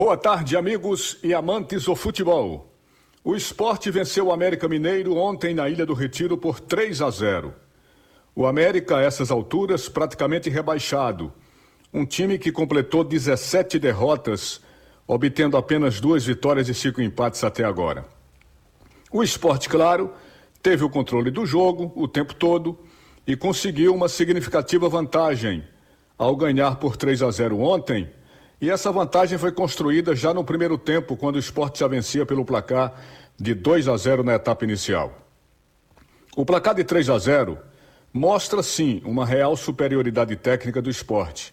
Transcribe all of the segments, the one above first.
Boa tarde, amigos e amantes do futebol. O Sport venceu o América Mineiro ontem na Ilha do Retiro por 3-0. O América, a essas alturas, praticamente rebaixado. Um time que completou 17 derrotas, obtendo apenas 2 vitórias e 5 empates até agora. O Sport, claro, teve o controle do jogo o tempo todo e conseguiu uma significativa vantagem ao ganhar por 3-0 ontem. E essa vantagem foi construída já no primeiro tempo, quando o Sport já vencia pelo placar de 2-0 na etapa inicial. O placar de 3-0 mostra, sim, uma real superioridade técnica do Sport.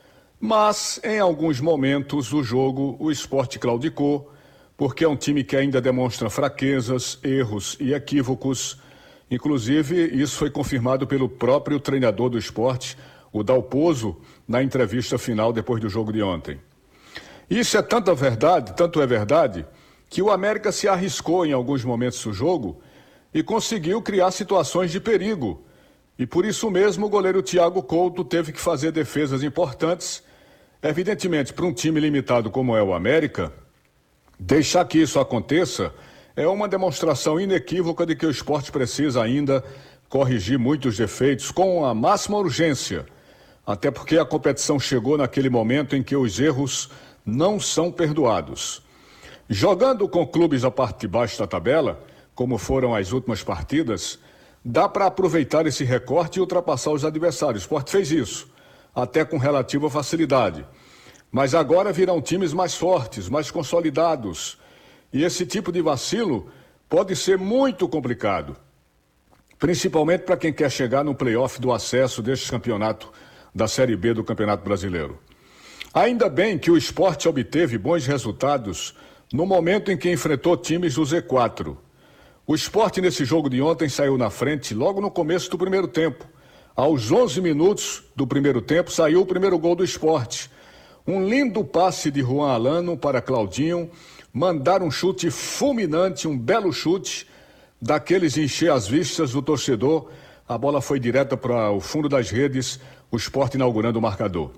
Mas, em alguns momentos do jogo, o Sport claudicou, porque é um time que ainda demonstra fraquezas, erros e equívocos. Inclusive, isso foi confirmado pelo próprio treinador do Sport, o Dalpozo, na entrevista final depois do jogo de ontem. Isso é tanto é verdade, que o América se arriscou em alguns momentos do jogo e conseguiu criar situações de perigo. E por isso mesmo o goleiro Thiago Couto teve que fazer defesas importantes. Evidentemente, para um time limitado como é o América, deixar que isso aconteça é uma demonstração inequívoca de que o Sport precisa ainda corrigir muitos defeitos com a máxima urgência. Até porque a competição chegou naquele momento em que os erros não são perdoados. Jogando com clubes da parte de baixo da tabela, como foram as últimas partidas, dá para aproveitar esse recorte e ultrapassar os adversários. O Sport fez isso, até com relativa facilidade. Mas agora virão times mais fortes, mais consolidados. E esse tipo de vacilo pode ser muito complicado, principalmente para quem quer chegar no play-off do acesso deste campeonato da Série B do Campeonato Brasileiro. Ainda bem que o Sport obteve bons resultados no momento em que enfrentou times do Z4. O Sport nesse jogo de ontem saiu na frente logo no começo do primeiro tempo. Aos 11 minutos do primeiro tempo saiu o primeiro gol do Sport. Um lindo passe de Juan Alano para Claudinho, mandar um chute fulminante, um belo chute, daqueles de encher as vistas do torcedor. A bola foi direta para o fundo das redes, o Sport inaugurando o marcador.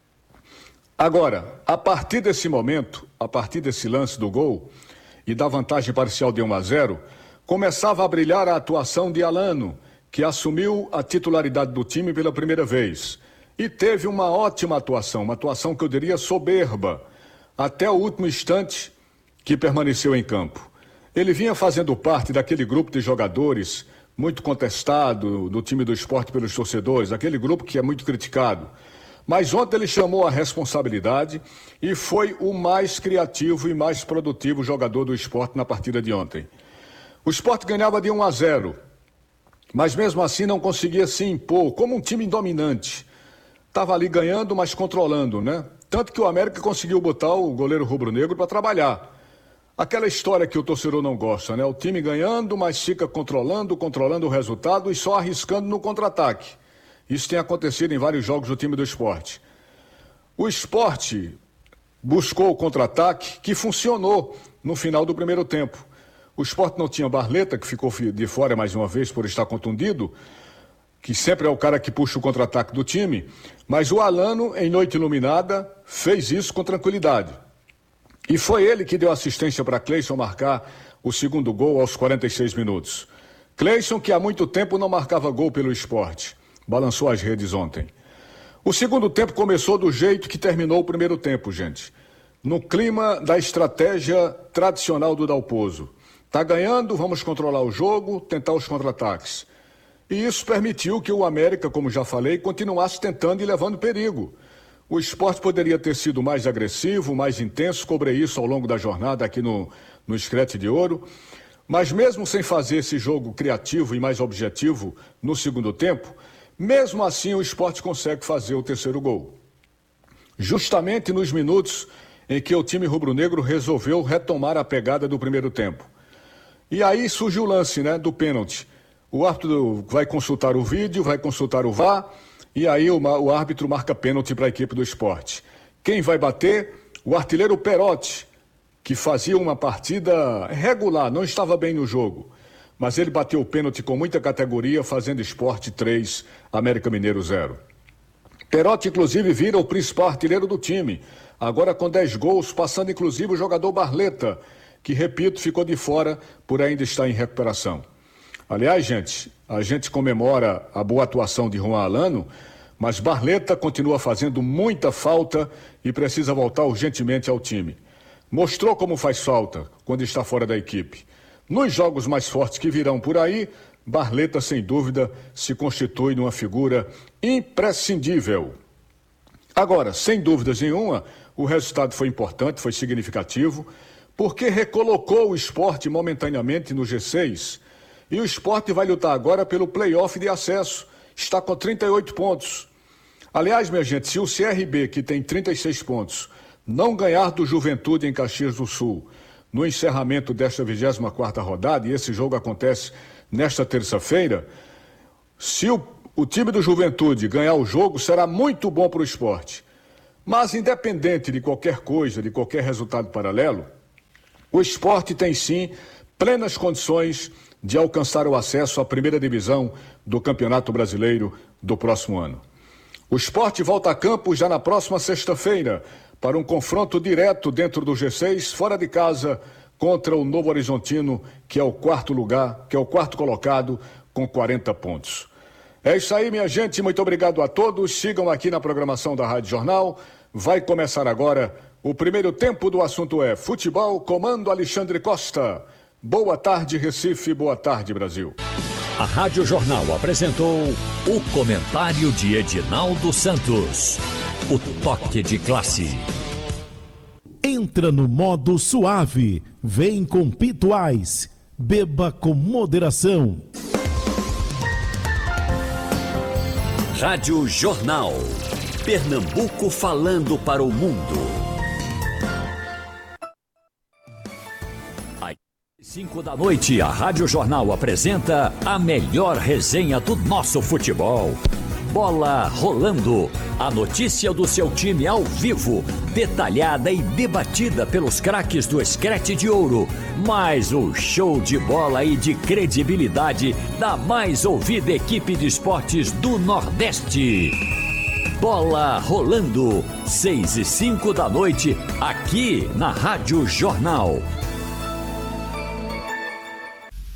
Agora, a partir desse momento, a partir desse lance do gol e da vantagem parcial de 1-0, começava a brilhar a atuação de Alano, que assumiu a titularidade do time pela primeira vez. E teve uma ótima atuação, uma atuação que eu diria soberba, até o último instante que permaneceu em campo. Ele vinha fazendo parte daquele grupo de jogadores muito contestado do time do Sport pelos torcedores, aquele grupo que é muito criticado. Mas ontem ele chamou a responsabilidade e foi o mais criativo e mais produtivo jogador do Sport na partida de ontem. O Sport ganhava de 1-0, mas mesmo assim não conseguia se impor como um time dominante. Estava ali ganhando, mas controlando, né? Tanto que o América conseguiu botar o goleiro rubro-negro para trabalhar. Aquela história que o torcedor não gosta, né? O time ganhando, mas fica controlando o resultado e só arriscando no contra-ataque. Isso tem acontecido em vários jogos do time do Sport. O Sport buscou o contra-ataque que funcionou no final do primeiro tempo. O Sport não tinha Barleta, que ficou de fora mais uma vez por estar contundido, que sempre é o cara que puxa o contra-ataque do time, mas o Alano, em noite iluminada, fez isso com tranquilidade. E foi ele que deu assistência para Cleison marcar o segundo gol aos 46 minutos. Cleison, que há muito tempo não marcava gol pelo Sport, balançou as redes ontem. O segundo tempo começou do jeito que terminou o primeiro tempo, gente. No clima da estratégia tradicional do Dalpozo. Tá ganhando, vamos controlar o jogo, tentar os contra-ataques. E isso permitiu que o América, como já falei, continuasse tentando e levando perigo. O Sport poderia ter sido mais agressivo, mais intenso, cobrei isso ao longo da jornada aqui no Screte de Ouro. Mas mesmo sem fazer esse jogo criativo e mais objetivo no segundo tempo, mesmo assim o Sport consegue fazer o terceiro gol. Justamente nos minutos em que o time rubro-negro resolveu retomar a pegada do primeiro tempo. E aí surge o lance, né, do pênalti. O árbitro vai consultar o vídeo, vai consultar o VAR, e aí o árbitro marca pênalti para a equipe do Sport. Quem vai bater? O artilheiro Perotti, que fazia uma partida regular, não estava bem no jogo. Mas ele bateu o pênalti com muita categoria, fazendo Sport 3, América Mineiro 0. Perotti, inclusive, vira o principal artilheiro do time, agora com 10 gols, passando inclusive o jogador Barleta, que, repito, ficou de fora por ainda estar em recuperação. Aliás, gente, a gente comemora a boa atuação de Juan Alano, mas Barleta continua fazendo muita falta e precisa voltar urgentemente ao time. Mostrou como faz falta quando está fora da equipe. Nos jogos mais fortes que virão por aí, Barleta, sem dúvida, se constitui numa figura imprescindível. Agora, sem dúvidas nenhuma, o resultado foi importante, foi significativo, porque recolocou o Sport momentaneamente no G6. E o Sport vai lutar agora pelo play-off de acesso. Está com 38 pontos. Aliás, minha gente, se o CRB, que tem 36 pontos, não ganhar do Juventude em Caxias do Sul, no encerramento desta 24ª rodada, e esse jogo acontece nesta terça-feira, se o time do Juventude ganhar o jogo, será muito bom para o Sport. Mas, independente de qualquer coisa, de qualquer resultado paralelo, o Sport tem sim plenas condições de alcançar o acesso à primeira divisão do Campeonato Brasileiro do próximo ano. O Sport volta a campo já na próxima sexta-feira para um confronto direto dentro do G6, fora de casa, contra o Novo Horizontino, que é o quarto colocado com 40 pontos. É isso aí, minha gente, muito obrigado a todos. Sigam aqui na programação da Rádio Jornal. Vai começar agora o primeiro tempo do assunto é futebol, comando Alexandre Costa. Boa tarde, Recife, boa tarde, Brasil. A Rádio Jornal apresentou o comentário de Edinaldo Santos. O toque de classe. Entra no modo suave, vem com Pituais, beba com moderação. Rádio Jornal. Pernambuco falando para o mundo. Às 5 da noite, a Rádio Jornal apresenta a melhor resenha do nosso futebol. Bola rolando. A notícia do seu time ao vivo, detalhada e debatida pelos craques do Screte de Ouro. Mais o show de bola e de credibilidade da mais ouvida equipe de esportes do Nordeste. Bola rolando, 6 e 5 da noite, aqui na Rádio Jornal.